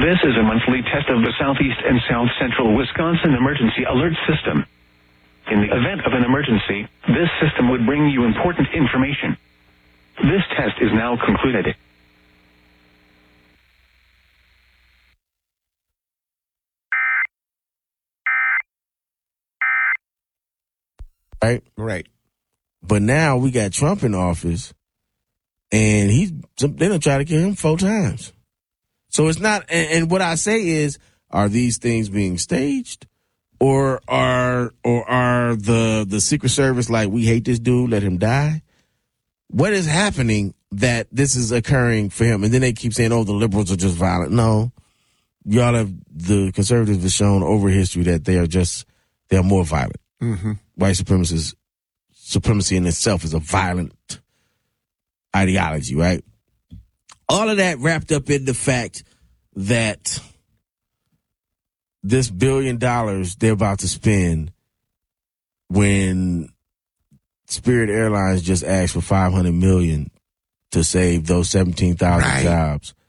This is a monthly test of the Southeast and South Central Wisconsin Emergency Alert System. In the event of an emergency, this system would bring you important information. This test is now concluded. Right. But now we got Trump in office, and they're going to try to kill him 4 times. So it's not, and what I say is, are these things being staged? Or are the Secret Service like, we hate this dude, let him die? What is happening that this is occurring for him? And then they keep saying, oh, the liberals are just violent. No. The conservatives have shown over history that they're more violent. Mm-hmm. White supremacy in itself is a violent ideology, right? All of that wrapped up in the fact that this $1 billion they're about to spend when Spirit Airlines just asked for $500 million to save those 17,000 jobs